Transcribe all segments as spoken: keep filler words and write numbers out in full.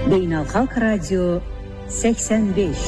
Beynəlxalq Radio səksən beş.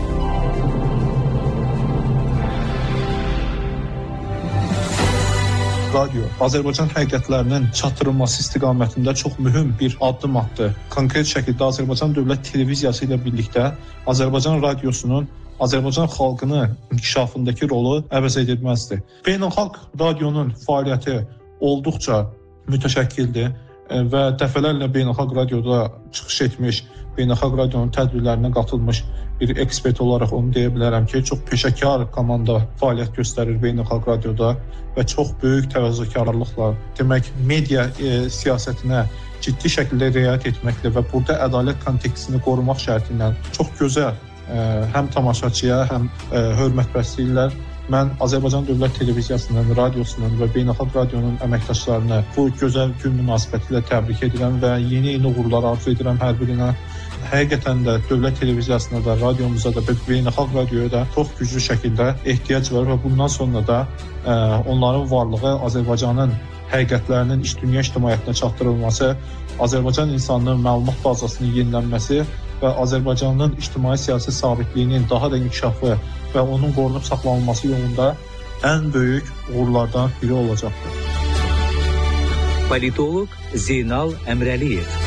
Radio Azərbaycan həqiqətlərinin çatdırılması istiqamətində çox mühüm bir addım atdı. Konkret şəkildə Azərbaycan Dövlət Televiziyası ilə birlikdə Azərbaycan Radiosunun Azərbaycan xalqının inkişafındakı rolu əvəz edilməzdir. Beynəlxalq radionun fəaliyyəti olduqca mütəşəkkildir və dəfələrlə beynəlxalq radioda çıxış etmiş, beynəlxalq radionun tədbirlərinə qatılmış bir ekspert olaraq onu deyə bilərəm ki, çox peşəkar komanda fəaliyyət göstərir beynəlxalq radioda və çox böyük təvazökarlıqla, demək, media e, siyasətinə ciddi şəkildə riayət etməklə və burada ədalət kontekstini qorumaq şərti ilə çox gözəl e, həm tamaşaçıya, həm e, hörmətbəsləyirlər. Mən Azərbaycan Dövlət Televiziyasının, radiosunun və beynəlxalq radionun əməkdaşlarını bu gözəl gün münasibətilə təbrik edirəm və yeni-yeni uğurlar arzu edirəm hər birinə. Həqiqətən də Dövlət Televiziyasına da, radiomuza da və beynəlxalq radioya da çox güclü şəkildə ehtiyac var və bundan sonra da ə, onların varlığı Azərbaycanın həqiqətlərinin iç dünya ictimaiyyətinə çatdırılması, Azərbaycan insanının məlumat bazasının yenilənməsi və Azərbaycanın ictimai-siyasi sabitliyinin daha da inkişafı və onun qorunub saxlanılması yolunda ən böyük uğurlardan biri olacaqdır. Politolog Zeynal Əmrəliyev.